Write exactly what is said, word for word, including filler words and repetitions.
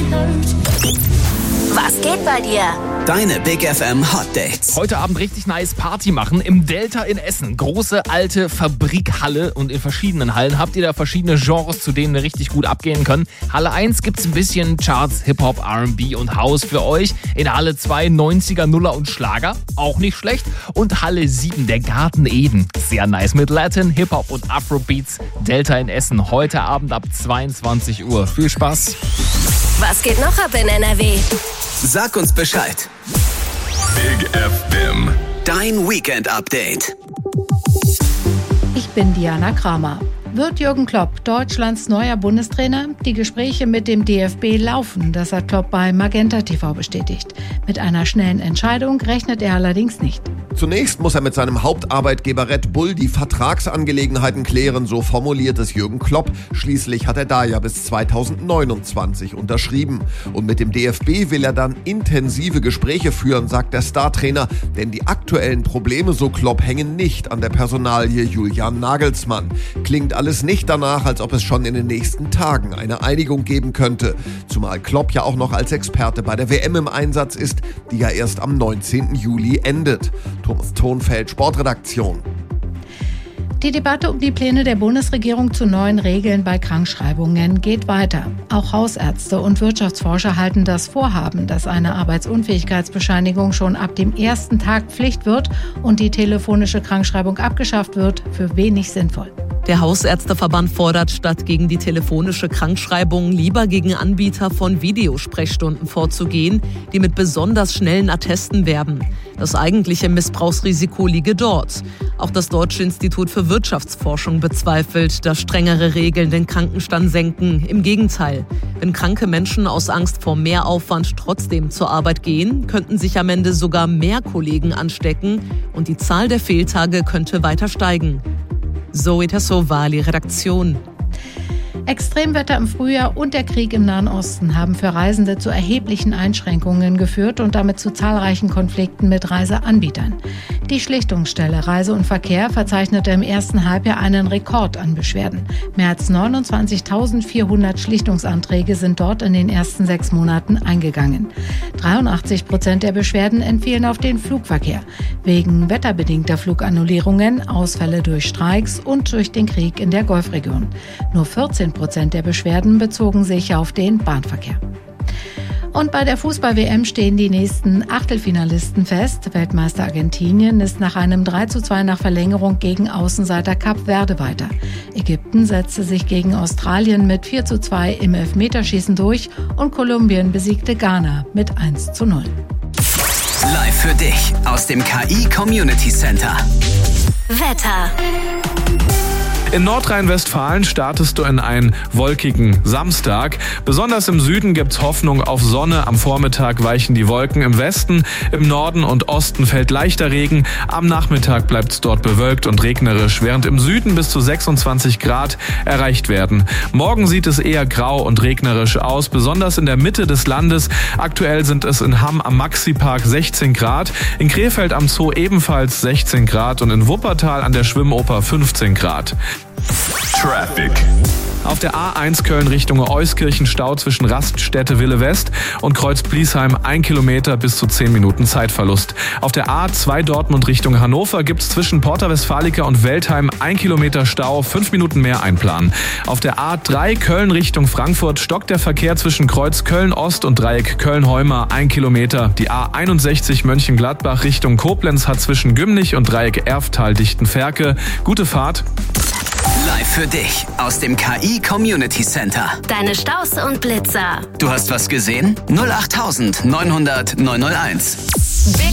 Was geht bei dir? Deine Big F M Hot Dates. Heute Abend richtig nice Party machen im Delta in Essen. Große alte Fabrikhalle und in verschiedenen Hallen habt ihr da verschiedene Genres, zu denen wir richtig gut abgehen können. Halle eins gibt's ein bisschen Charts, Hip-Hop, R and B und House für euch. In Halle zwei neunziger, Nuller und Schlager, auch nicht schlecht. Und Halle sieben, der Garten Eden, sehr nice mit Latin, Hip-Hop und Afrobeats. Delta in Essen, heute Abend ab zweiundzwanzig Uhr. Viel Spaß. Was geht noch ab in N R W? Sag uns Bescheid. Big F M. Dein Weekend-Update. Ich bin Diana Kramer. Wird Jürgen Klopp Deutschlands neuer Bundestrainer? Die Gespräche mit dem D F B laufen, das hat Klopp bei Magenta T V bestätigt. Mit einer schnellen Entscheidung rechnet er allerdings nicht. Zunächst muss er mit seinem Hauptarbeitgeber Red Bull die Vertragsangelegenheiten klären, so formuliert es Jürgen Klopp. Schließlich hat er da ja bis zweitausendneunundzwanzig unterschrieben. Und mit dem D F B will er dann intensive Gespräche führen, sagt der Startrainer. Denn die aktuellen Probleme, so Klopp, hängen nicht an der Personalie Julian Nagelsmann. Klingt alles nicht danach, als ob es schon in den nächsten Tagen eine Einigung geben könnte. Zumal Klopp ja auch noch als Experte bei der W M im Einsatz ist, die ja erst am neunzehnten Juli endet. Thomas Thonfeld, Sportredaktion. Die Debatte um die Pläne der Bundesregierung zu neuen Regeln bei Krankschreibungen geht weiter. Auch Hausärzte und Wirtschaftsforscher halten das Vorhaben, dass eine Arbeitsunfähigkeitsbescheinigung schon ab dem ersten Tag Pflicht wird und die telefonische Krankschreibung abgeschafft wird, für wenig sinnvoll. Der Hausärzteverband fordert, statt gegen die telefonische Krankschreibung lieber gegen Anbieter von Videosprechstunden vorzugehen, die mit besonders schnellen Attesten werben. Das eigentliche Missbrauchsrisiko liege dort. Auch das Deutsche Institut für Wirtschaftsforschung bezweifelt, dass strengere Regeln den Krankenstand senken. Im Gegenteil, wenn kranke Menschen aus Angst vor Mehraufwand trotzdem zur Arbeit gehen, könnten sich am Ende sogar mehr Kollegen anstecken und die Zahl der Fehltage könnte weiter steigen. Zoe Tassovali, Redaktion. Extremwetter im Frühjahr und der Krieg im Nahen Osten haben für Reisende zu erheblichen Einschränkungen geführt und damit zu zahlreichen Konflikten mit Reiseanbietern. Die Schlichtungsstelle Reise und Verkehr verzeichnete im ersten Halbjahr einen Rekord an Beschwerden. Mehr als neunundzwanzigtausendvierhundert Schlichtungsanträge sind dort in den ersten sechs Monaten eingegangen. dreiundachtzig Prozent der Beschwerden entfielen auf den Flugverkehr. Wegen wetterbedingter Flugannullierungen, Ausfälle durch Streiks und durch den Krieg in der Golfregion. Nur vierzehn Prozent der Beschwerden bezogen sich auf den Bahnverkehr. Und bei der Fußball-W M stehen die nächsten Achtelfinalisten fest. Weltmeister Argentinien ist nach einem drei zu zwei nach Verlängerung gegen Außenseiter Kap Verde weiter. Ägypten setzte sich gegen Australien mit vier zu zwei im Elfmeterschießen durch und Kolumbien besiegte Ghana mit eins zu null. Live für dich aus dem K I Community Center. Wetter. In Nordrhein-Westfalen startest du in einen wolkigen Samstag. Besonders im Süden gibt's Hoffnung auf Sonne. Am Vormittag weichen die Wolken im Westen. Im Norden und Osten fällt leichter Regen. Am Nachmittag bleibt's dort bewölkt und regnerisch, während im Süden bis zu sechsundzwanzig Grad erreicht werden. Morgen sieht es eher grau und regnerisch aus, besonders in der Mitte des Landes. Aktuell sind es in Hamm am Maxi-Park sechzehn Grad, in Krefeld am Zoo ebenfalls sechzehn Grad und in Wuppertal an der Schwimmoper fünfzehn Grad. Traffic. Auf der A eins Köln Richtung Euskirchen Stau zwischen Raststätte Wille West und Kreuz Bliesheim ein Kilometer bis zu zehn Minuten Zeitverlust. Auf der A zwei Dortmund Richtung Hannover gibt's zwischen Porta Westfalica und Weltheim ein Kilometer Stau, fünf Minuten mehr einplanen. Auf der A drei Köln Richtung Frankfurt stockt der Verkehr zwischen Kreuz Köln Ost und Dreieck Köln-Heumer ein Kilometer. Die A einundsechzig Mönchengladbach Richtung Koblenz hat zwischen Gümnich und Dreieck Erftal dichten Verkehr. Gute Fahrt. Live für dich aus dem K I Community Center. Deine Staus und Blitzer. Du hast was gesehen? null acht neunhundert neunhunderteins.